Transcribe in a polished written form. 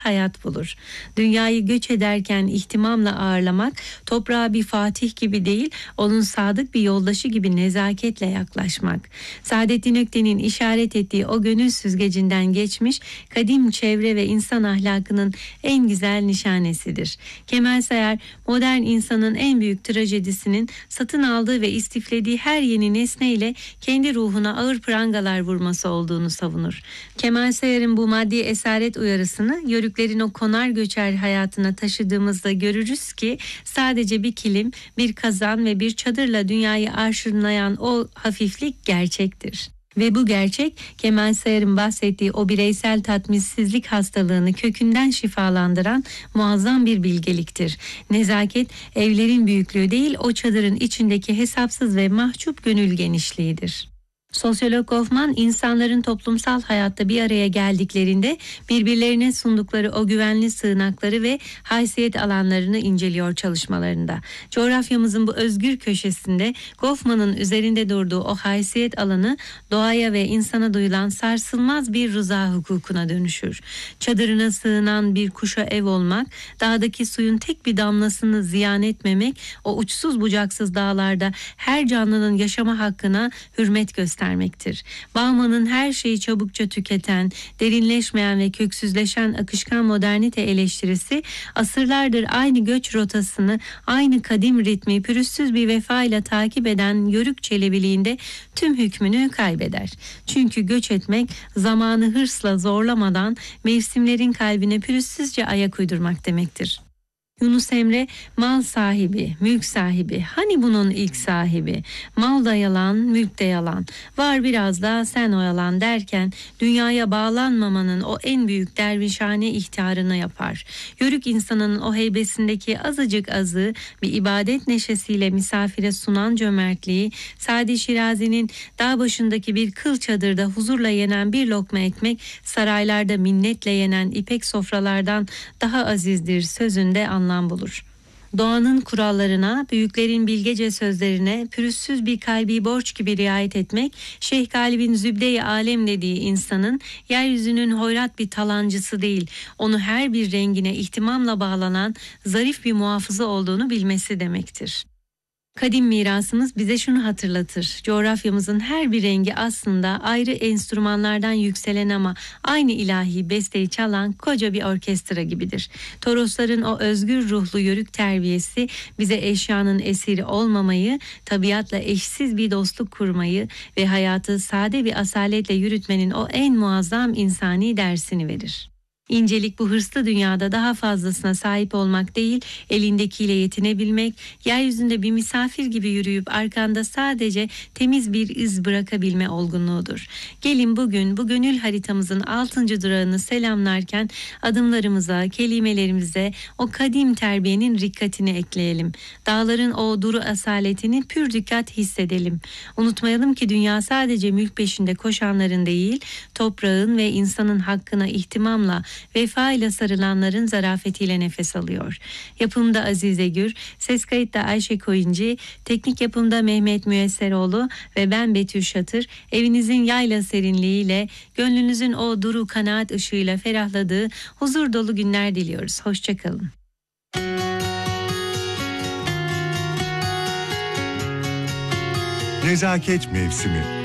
hayat bulur. Dünyayı göç ederken ihtimamla ağırlamak, toprağa bir fatih gibi değil, onun sadık bir yoldaşı gibi nezaketle yaklaşmak. Saadettin Ökten'in işaret ettiği o gönül süzgecinden geçmiş, kadim çevre ve insan ahlakının en güzel nişanesidir. Kemal Sayar, modern insanın en büyük trajedisinin satın aldığı ve istiflediği her yeni nesneyle kendi ruhuna ağır prangalar vurması olduğunu savunur. Kemal Sayar'ın bu maddi esaret uyarısını yörüklerin o konar göçer hayatına taşıdığımızda görürüz ki sadece bir kilim, bir kazan ve bir çadırla dünyayı arşınlayan o hafiflik gerçektir. Ve bu gerçek Kemal Sayar'ın bahsettiği o bireysel tatminsizlik hastalığını kökünden şifalandıran muazzam bir bilgeliktir. Nezaket evlerin büyüklüğü değil, o çadırın içindeki hesapsız ve mahcup gönül genişliğidir. Sosyolog Goffman, insanların toplumsal hayatta bir araya geldiklerinde birbirlerine sundukları o güvenli sığınakları ve haysiyet alanlarını inceliyor çalışmalarında. Coğrafyamızın bu özgür köşesinde Goffman'ın üzerinde durduğu o haysiyet alanı doğaya ve insana duyulan sarsılmaz bir rıza hukukuna dönüşür. Çadırına sığınan bir kuşa ev olmak, dağdaki suyun tek bir damlasını ziyan etmemek, o uçsuz bucaksız dağlarda her canlının yaşama hakkına hürmet göstermektir. Bauman'ın her şeyi çabukça tüketen, derinleşmeyen ve köksüzleşen akışkan modernite eleştirisi asırlardır aynı göç rotasını, aynı kadim ritmi pürüzsüz bir vefayla takip eden yörük çelebiliğinde tüm hükmünü kaybeder. Çünkü göç etmek zamanı hırsla zorlamadan mevsimlerin kalbine pürüzsüzce ayak uydurmak demektir. Yunus Emre, mal sahibi, mülk sahibi, hani bunun ilk sahibi, mal da yalan, mülk de yalan, var biraz da sen oyalan derken dünyaya bağlanmamanın o en büyük dervişhane ihtarını yapar. Yörük insanının o heybesindeki azıcık azı bir ibadet neşesiyle misafire sunan cömertliği, Sadi Şirazi'nin dağ başındaki bir kıl çadırda huzurla yenen bir lokma ekmek, saraylarda minnetle yenen ipek sofralardan daha azizdir sözünde anlam bulur. Doğanın kurallarına, büyüklerin bilgece sözlerine pürüzsüz bir kalbi borç gibi riayet etmek, Şeyh Galip'in Zübde-i Alem dediği insanın yeryüzünün hoyrat bir talancısı değil, onu her bir rengine ihtimamla bağlanan zarif bir muhafızı olduğunu bilmesi demektir. Kadim mirasımız bize şunu hatırlatır. Coğrafyamızın her bir rengi aslında ayrı enstrümanlardan yükselen ama aynı ilahi besteyi çalan koca bir orkestra gibidir. Torosların o özgür ruhlu yörük terbiyesi bize eşyanın esiri olmamayı, tabiatla eşsiz bir dostluk kurmayı ve hayatı sade bir asaletle yürütmenin o en muazzam insani dersini verir. İncelik bu hırslı dünyada daha fazlasına sahip olmak değil, elindekiyle yetinebilmek, yeryüzünde bir misafir gibi yürüyüp arkanda sadece temiz bir iz bırakabilme olgunluğudur. Gelin bugün bu gönül haritamızın 6. durağını selamlarken adımlarımıza, kelimelerimize o kadim terbiyenin rikkatini ekleyelim. Dağların o duru asaletini pür dikkat hissedelim. Unutmayalım ki dünya sadece mülk peşinde koşanların değil, toprağın ve insanın hakkına ihtimamla, vefa ile sarılanların zarafetiyle nefes alıyor. Yapımda Azize Gür, ses kayıtta Ayşe Koyuncu, teknik yapımda Mehmet Müesseroğlu ve ben Betül Şatır, evinizin yayla serinliğiyle, gönlünüzün o duru kanaat ışığıyla ferahladığı huzur dolu günler diliyoruz. Hoşçakalın. Nezaket mevsimi.